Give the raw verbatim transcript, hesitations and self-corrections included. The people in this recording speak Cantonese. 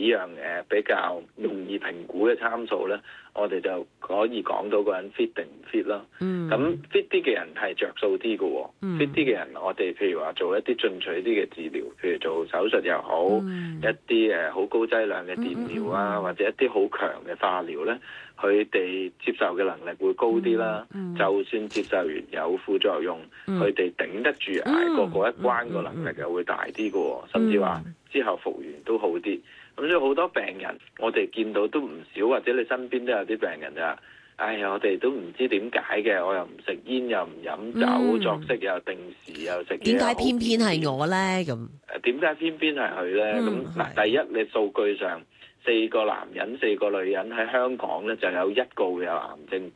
樣誒比較容易評估嘅參數咧，我哋就可以講到個人 fit 定唔 fit 啦。 嗯。 咁 fit 啲嘅人係着數啲嘅喎，fit 啲嘅人我哋譬如話做一啲進取啲嘅治療，譬如做手術又好， 嗯、 一啲誒好高劑量嘅電療啊，嗯嗯嗯、或者一啲好強嘅化療咧，佢哋接受嘅能力會高啲啦。嗯嗯、就算接受完有副作用，佢哋頂得住捱過嗰一關個能力又會大啲嘅喎，甚至話之後復原都好啲。咁所以好多病人我哋見到都唔少，或者你身邊都有啲病人就話：唉，我哋都唔知點解嘅，我又唔食煙，又唔飲酒，嗯、作息又定時，又食嘢。 點解偏偏係我咧？咁誒點解偏偏係佢咧？咁嗱、嗯，第一你數據上四個男人四個女人喺香港咧就有一個會有癌症。